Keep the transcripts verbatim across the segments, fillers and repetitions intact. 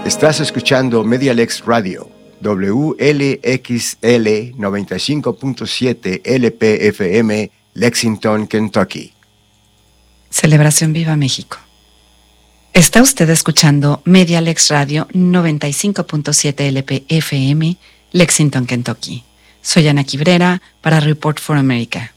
Estás escuchando Medialex Radio, W L X L noventa y cinco punto siete L P F M, Lexington, Kentucky. Celebración Viva México. Está usted escuchando Medialex Radio noventa y cinco punto siete L P F M, Lexington, Kentucky. Soy Ana Quibrera para Report for America.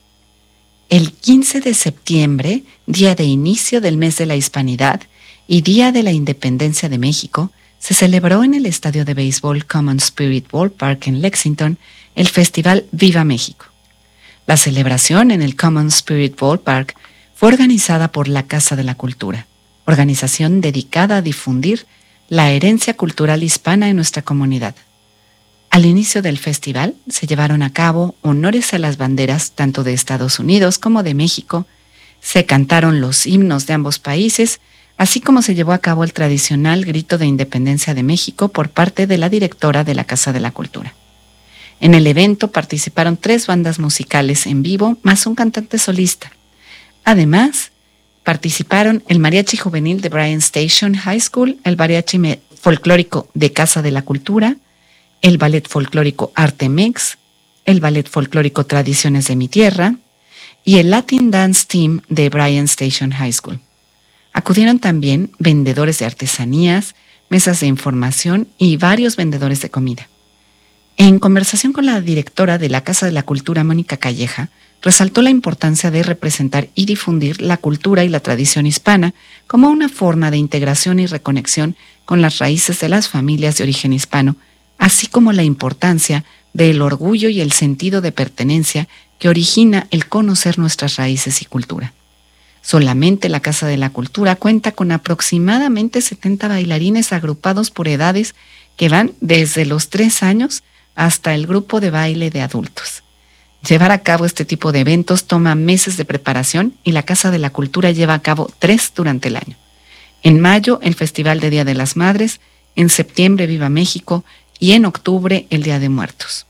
El quince de septiembre, día de inicio del mes de la Hispanidad y día de la Independencia de México, se celebró en el estadio de béisbol Common Spirit Ballpark en Lexington el Festival Viva México. La celebración en el Common Spirit Ballpark fue organizada por la Casa de la Cultura, organización dedicada a difundir la herencia cultural hispana en nuestra comunidad. Al inicio del festival se llevaron a cabo honores a las banderas tanto de Estados Unidos como de México, se cantaron los himnos de ambos países, así como se llevó a cabo el tradicional grito de independencia de México por parte de la directora de la Casa de la Cultura. En el evento participaron tres bandas musicales en vivo más un cantante solista. Además, participaron el Mariachi Juvenil de Bryan Station High School, el Mariachi Folclórico de Casa de la Cultura, el Ballet Folclórico Artemex, el Ballet Folclórico Tradiciones de mi Tierra y el Latin Dance Team de Bryan Station High School. Acudieron también vendedores de artesanías, mesas de información y varios vendedores de comida. En conversación con la directora de la Casa de la Cultura, Mónica Calleja, resaltó la importancia de representar y difundir la cultura y la tradición hispana como una forma de integración y reconexión con las raíces de las familias de origen hispano, así como la importancia del orgullo y el sentido de pertenencia que origina el conocer nuestras raíces y cultura. Solamente la Casa de la Cultura cuenta con aproximadamente setenta bailarines agrupados por edades que van desde los tres años hasta el grupo de baile de adultos. Llevar a cabo este tipo de eventos toma meses de preparación y la Casa de la Cultura lleva a cabo tres durante el año. En mayo, el Festival de Día de las Madres, en septiembre, Viva México y en octubre, el Día de Muertos.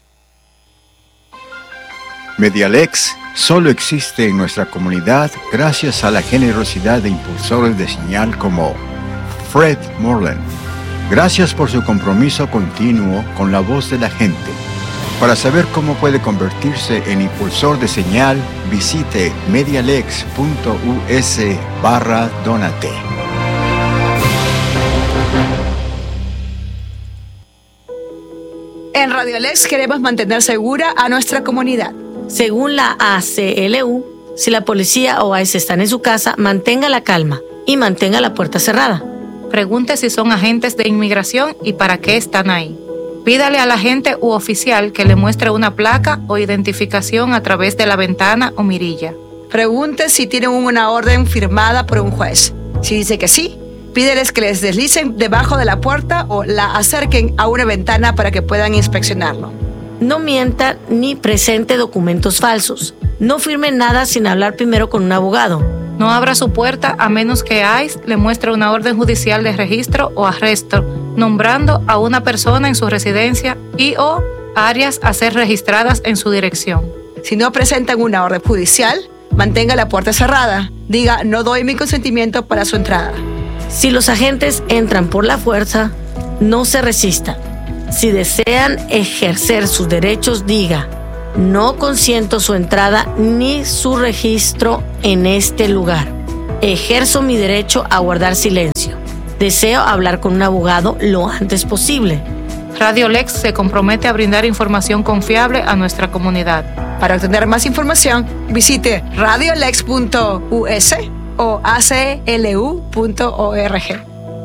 Medialex solo existe en nuestra comunidad gracias a la generosidad de impulsores de señal como Fred Moreland. Gracias por su compromiso continuo con la voz de la gente. Para saber cómo puede convertirse en impulsor de señal, visite medialex.us barra donate. En Radiolex queremos mantener segura a nuestra comunidad. Según la A C L U, si la policía o I C E están en su casa, mantenga la calma y mantenga la puerta cerrada. Pregunte si son agentes de inmigración y para qué están ahí. Pídale al agente u oficial que le muestre una placa o identificación a través de la ventana o mirilla. Pregunte si tienen una orden firmada por un juez. Si dice que sí, pídeles que les deslicen debajo de la puerta o la acerquen a una ventana para que puedan inspeccionarlo. No mienta ni presente documentos falsos. No firme nada sin hablar primero con un abogado. No abra su puerta a menos que I C E le muestre una orden judicial de registro o arresto, nombrando a una persona en su residencia y o áreas a ser registradas en su dirección. Si no presentan una orden judicial, mantenga la puerta cerrada. Diga, no doy mi consentimiento para su entrada. Si los agentes entran por la fuerza, no se resista. Si desean ejercer sus derechos, diga, no consiento su entrada ni su registro en este lugar. Ejerzo mi derecho a guardar silencio. Deseo hablar con un abogado lo antes posible. Radiolex se compromete a brindar información confiable a nuestra comunidad. Para obtener más información, visite radiolex punto u s o a c l u punto org.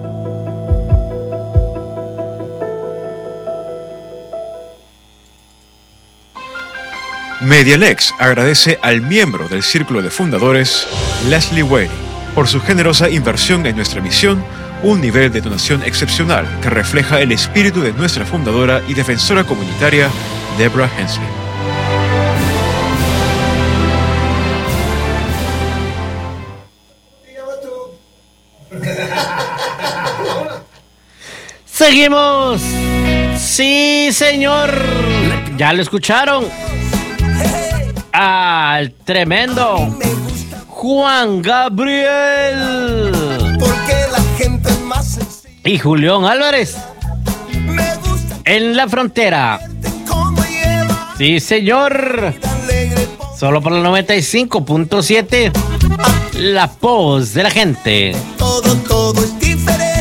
Medialex agradece al miembro del Círculo de Fundadores, Leslie Whaley, por su generosa inversión en nuestra misión, un nivel de donación excepcional que refleja el espíritu de nuestra fundadora y defensora comunitaria, Deborah Hensley. Seguimos. Sí, señor. Ya lo escucharon. Al tremendo Juan Gabriel. Porque la gente es más sencilla. y Julián Álvarez. En la frontera. Sí, señor. Solo por el noventa y cinco punto siete. La voz de la gente. Todo, todo es diferente.